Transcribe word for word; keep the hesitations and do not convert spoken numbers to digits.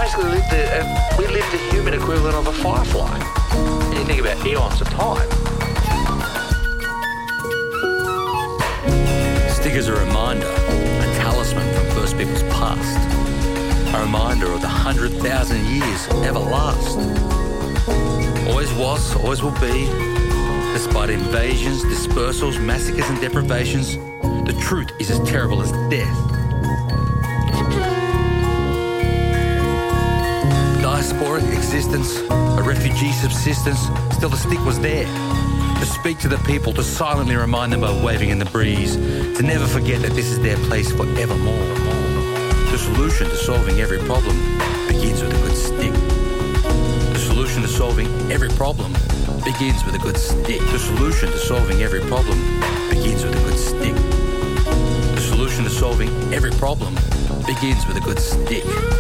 basically live the, uh, we live the human equivalent of a firefly. And you think about eons of time. Stickers are a reminder, a talisman from first people's past. A reminder of the hundred thousand years ever last. Always was, always will be. Despite invasions, dispersals, massacres and deprivations, the truth is as terrible as death. Diasporic existence, a refugee subsistence, still the stick was there. To speak to the people, to silently remind them by waving in the breeze, to never forget that this is their place forevermore. The solution to solving every problem begins with a good stick. The solution to solving every problem begins with a good stick. The solution to solving every problem begins with a good stick. The solution to solving every problem begins with a good stick.